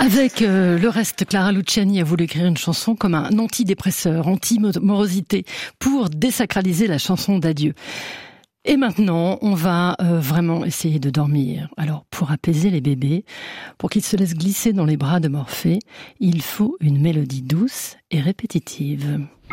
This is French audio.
Avec le reste, Clara Luciani a voulu écrire une chanson comme un antidépresseur, anti-morosité, pour désacraliser la chanson d'adieu. Et maintenant, on va vraiment essayer de dormir. Alors, pour apaiser les bébés, pour qu'ils se laissent glisser dans les bras de Morphée, il faut une mélodie douce et répétitive.